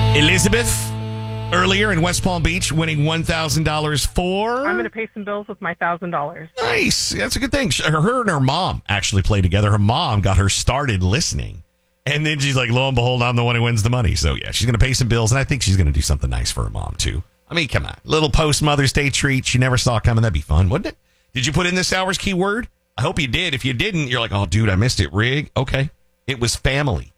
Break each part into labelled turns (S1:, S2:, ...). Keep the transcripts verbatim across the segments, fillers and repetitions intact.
S1: Elizabeth, earlier in West Palm Beach, winning one thousand dollars for...
S2: I'm going to pay some bills with my one thousand dollars.
S1: Nice. That's a good thing. Her and her mom actually play together. Her mom got her started listening. And then she's like, lo and behold, I'm the one who wins the money. So, yeah, she's going to pay some bills. And I think she's going to do something nice for her mom, too. I mean, come on. Little post-Mother's Day treat she never saw coming. That'd be fun, wouldn't it? Did you put in this hour's keyword? I hope you did. If you didn't, you're like, oh, dude, I missed it. Rig. Okay. It was family.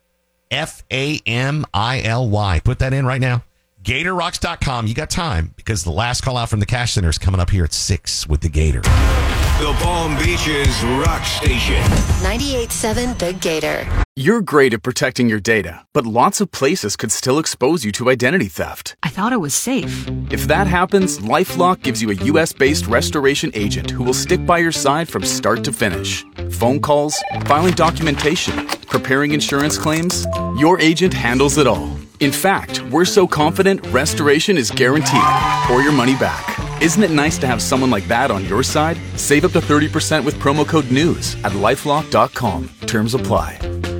S1: F A M I L Y. Put that in right now. Gator Rocks dot com. You got time because the last call out from the cash center is coming up here at six with the Gator.
S3: The Palm Beaches Rock Station.
S4: ninety-eight point seven The Gator.
S5: You're great at protecting your data, but lots of places could still expose you to identity theft.
S6: I thought it was safe.
S5: If that happens, LifeLock gives you a U S-based restoration agent who will stick by your side from start to finish. Phone calls, filing documentation, preparing insurance claims, your agent handles it all. In fact, we're so confident restoration is guaranteed or your money back. Isn't it nice to have someone like that on your side? Save up to thirty percent with promo code NEWS at lifelock dot com. Terms apply.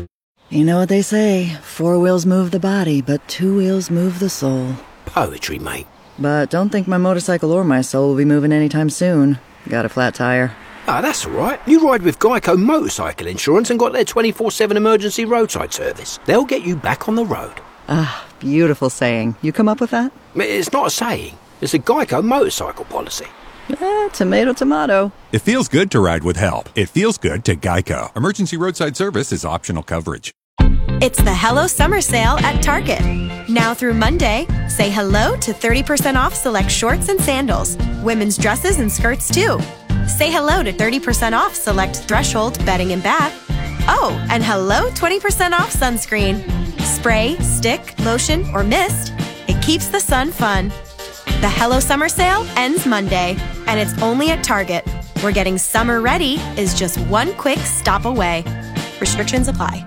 S7: You know what they say, four wheels move the body, but two wheels move the soul.
S8: Poetry, mate.
S7: But don't think my motorcycle or my soul will be moving anytime soon. Got a flat tire.
S8: Ah, oh, that's all right. You ride with Geico Motorcycle Insurance and got their twenty-four seven emergency roadside service. They'll get you back on the road.
S7: Ah, beautiful saying. You come up with that?
S8: It's not a saying. It's a Geico motorcycle policy.
S7: Eh, tomato, tomato.
S9: It feels good to ride with help. It feels good to Geico. Emergency roadside service is optional coverage.
S10: It's the Hello Summer Sale at Target. Now through Monday, say hello to thirty percent off select shorts and sandals. Women's dresses and skirts, too. Say hello to thirty percent off select Threshold bedding and bath. Oh, and hello twenty percent off sunscreen. Spray, stick, lotion, or mist. It keeps the sun fun. The Hello Summer Sale ends Monday, and it's only at Target, where getting summer ready is just one quick stop away. Restrictions apply.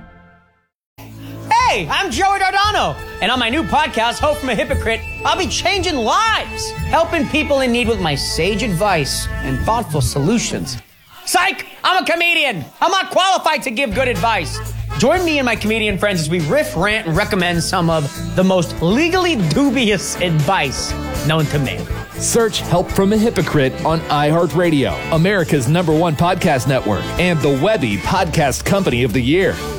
S11: Hey, I'm Joey Dardano, and on my new podcast, Hope from a Hypocrite, I'll be changing lives, helping people in need with my sage advice and thoughtful solutions. Psych! I'm a comedian. I'm not qualified to give good advice. Join me and my comedian friends as we riff, rant, and recommend some of the most legally dubious advice known to man.
S12: Search Help from a Hypocrite on iHeartRadio, America's number one podcast network, and the Webby Podcast Company of the Year.